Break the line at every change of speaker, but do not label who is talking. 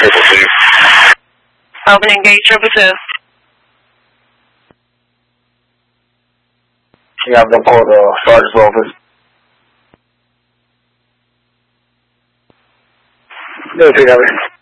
Triple two.
Opening gate, 222.
You have them call the sergeant's office. No, 3